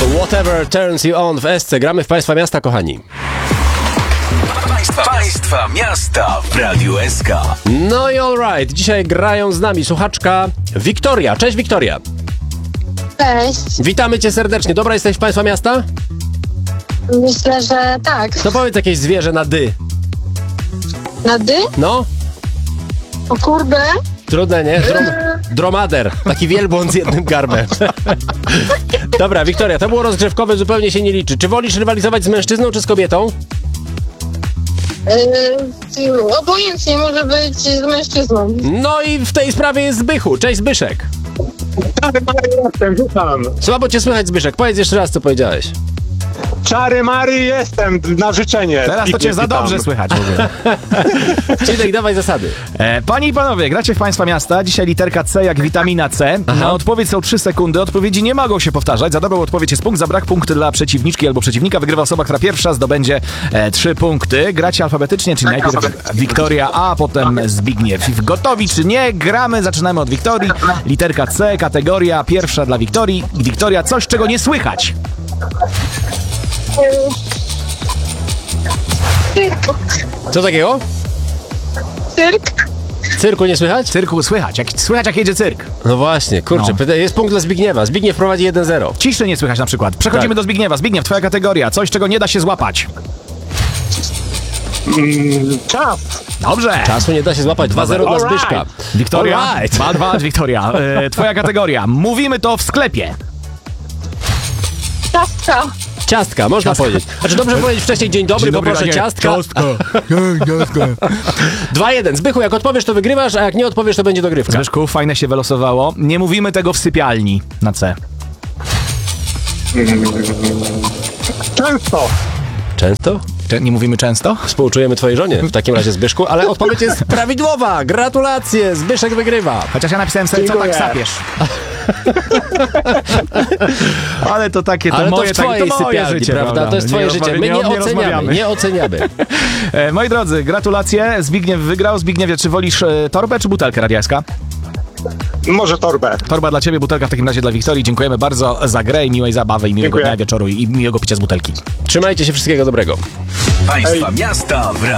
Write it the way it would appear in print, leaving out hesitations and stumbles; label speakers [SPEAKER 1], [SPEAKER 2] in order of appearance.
[SPEAKER 1] Whatever Turns You On w SC. Gramy w Państwa Miasta, kochani.
[SPEAKER 2] Państwa Miasta w Radiu SK.
[SPEAKER 1] No i alright. Dzisiaj grają z nami słuchaczka Wiktoria. Cześć, Wiktoria.
[SPEAKER 3] Cześć.
[SPEAKER 1] Witamy cię serdecznie. Dobra, jesteś w Państwa Miasta?
[SPEAKER 3] Myślę, że tak.
[SPEAKER 1] To powiedz jakieś zwierzę na dy.
[SPEAKER 3] Na dy?
[SPEAKER 1] No,
[SPEAKER 3] O kurde.
[SPEAKER 1] trudne, nie? Dromader. Taki wielbłąd z jednym garbem. Dobra, Wiktoria, to było rozgrzewkowe, zupełnie się nie liczy. Czy wolisz rywalizować z mężczyzną czy z kobietą?
[SPEAKER 3] Obojętnie może być z mężczyzną.
[SPEAKER 1] No i w tej sprawie jest Zbychu. Cześć, Zbyszek.
[SPEAKER 4] Czary Mary jestem, rzucam.
[SPEAKER 1] Słabo cię słychać, Zbyszek. Powiedz jeszcze raz, co powiedziałeś.
[SPEAKER 4] Czary Mary jestem, na życzenie.
[SPEAKER 5] Teraz to cię za dobrze słychać w ogóle.
[SPEAKER 1] Cidek, dawaj zasady.
[SPEAKER 5] Panie i panowie, gracie w Państwa Miasta. Dzisiaj literka C jak witamina C. Na odpowiedź są 3 sekundy. Odpowiedzi nie mogą się powtarzać. Za dobrą odpowiedź jest punkt, za brak punktu dla przeciwniczki albo przeciwnika. Wygrywa osoba, która pierwsza zdobędzie 3 punkty. Gracie alfabetycznie, czyli najpierw Wiktoria, a potem Zbigniew. Gotowi czy nie? Gramy, zaczynamy od Wiktorii. Literka C, kategoria pierwsza dla Wiktorii. Wiktoria, coś czego nie słychać.
[SPEAKER 1] Co takiego?
[SPEAKER 3] Cyrk.
[SPEAKER 1] Cyrku nie słychać?
[SPEAKER 5] Cyrku słychać. Słychać jak jedzie cyrk.
[SPEAKER 1] No właśnie, kurczę, jest punkt dla Zbigniewa. Zbigniew prowadzi 1-0.
[SPEAKER 5] Ciszy nie słychać na przykład. Przechodzimy
[SPEAKER 1] Tak.
[SPEAKER 5] do Zbigniewa. Zbigniew, twoja kategoria. Coś, czego nie da się złapać.
[SPEAKER 4] Czas.
[SPEAKER 5] Dobrze.
[SPEAKER 1] Czasu nie da się złapać. 2-0 dla
[SPEAKER 4] Alright.
[SPEAKER 1] Zbyszka.
[SPEAKER 5] Wiktoria.
[SPEAKER 1] Alright.
[SPEAKER 5] 2-2, Wiktoria. Twoja kategoria. Mówimy to w sklepie.
[SPEAKER 3] Ciastka.
[SPEAKER 1] Ciastka, można powiedzieć. Znaczy dobrze powiedzieć wcześniej dzień dobry, poproszę ciastka. 2-1. Zbychu, jak odpowiesz, to wygrywasz, a jak nie odpowiesz, to będzie dogrywka.
[SPEAKER 5] Zbyszku, fajne się wylosowało. Nie mówimy tego w sypialni na C.
[SPEAKER 4] Często.
[SPEAKER 1] Często?
[SPEAKER 5] Nie mówimy często?
[SPEAKER 1] Współczujemy twojej żonie w takim razie, Zbyszku, ale odpowiedź jest prawidłowa. Gratulacje, Zbyszek wygrywa.
[SPEAKER 5] Chociaż ja napisałem sobie, co
[SPEAKER 4] Dziękuję.
[SPEAKER 5] tak sapiesz. Ale to takie, to
[SPEAKER 1] Ale to
[SPEAKER 5] moje,
[SPEAKER 1] w twojej
[SPEAKER 5] to moje
[SPEAKER 1] sypialni,
[SPEAKER 5] życie,
[SPEAKER 1] prawda? To jest twoje życie. My nie oceniamy.
[SPEAKER 5] Moi drodzy, gratulacje. Zbigniew wygrał. Zbigniewie, czy wolisz torbę czy butelkę radiaska?
[SPEAKER 4] Może torbę.
[SPEAKER 5] Torba dla ciebie, butelka w takim razie dla Wiktorii. Dziękujemy bardzo za grę i miłej zabawy i miłego
[SPEAKER 4] Dziękuję.
[SPEAKER 5] dnia, wieczoru i miłego picia z butelki.
[SPEAKER 1] Trzymajcie się, wszystkiego dobrego.
[SPEAKER 2] Państwa Miasta w Radiu